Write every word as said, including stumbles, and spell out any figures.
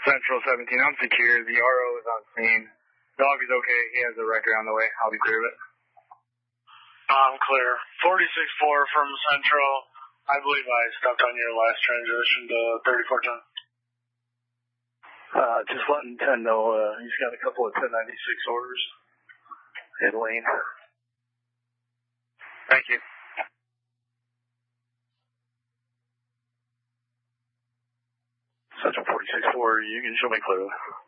Central seventeen, I'm secure. The R O is on scene. Dog is okay. He has a record on the way. I'll be clear of it. I'm clear. forty-six four from Central. I believe I stepped on your last transition to thirty-four ten. Uh, just letting ten know, uh, he's got a couple of ten ninety-six orders in lane. Thank you. Central forty-six four, you can show me clearly.